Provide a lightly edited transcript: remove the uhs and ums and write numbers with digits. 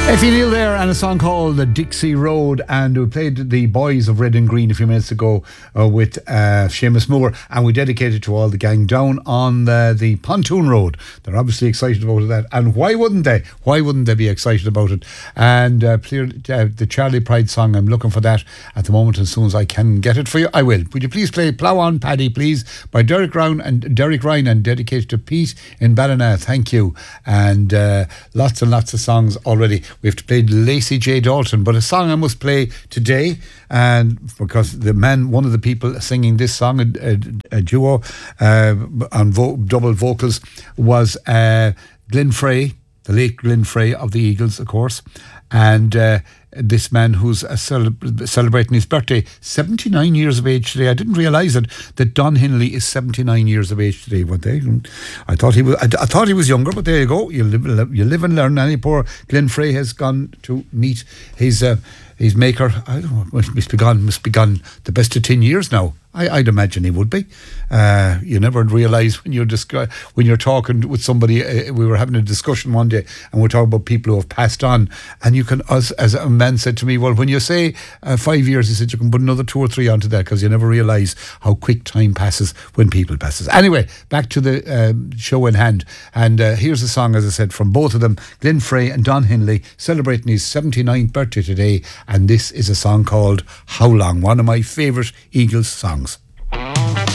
Effie Neal there, and a song called The Dixie Road, and we played The Boys of Red and Green a few minutes ago with Seamus Moore, and we dedicated to all the gang down on the Pontoon Road. They're obviously excited about that, and why wouldn't they? Why wouldn't they be excited about it? And the Charlie Pride song, I'm looking for that at the moment. As soon as I can get it for you, I will. Would you please play Plough On Paddy, please, by Derek Ryan, and dedicated to Pete in Ballina. Thank you. And lots and lots of songs already. We have to play Lacey J. Dalton, but a song I must play today, and because one of the people singing this song, a duo on double vocals, was Glenn Frey, the late Glenn Frey of the Eagles, of course, and this man who's celebrating his birthday, 79 years of age today. I didn't realise that Don Henley is 79 years of age today. But I thought he was younger, but there you go. You live and learn. And poor Glenn Frey has gone to meet his maker. I don't know, must be gone the best of 10 years now. I'd imagine he would be. You never realise when you're talking with somebody. We were having a discussion one day, and we're talking about people who have passed on. And you can, as a man said to me, well, when you say 5 years, he said you can put another 2 or 3 onto that, because you never realise how quick time passes when people passes. Anyway, back to the show in hand. And here's a song, as I said, from both of them, Glenn Frey and Don Henley, celebrating his 79th birthday today. And this is a song called How Long, one of my favourite Eagles songs.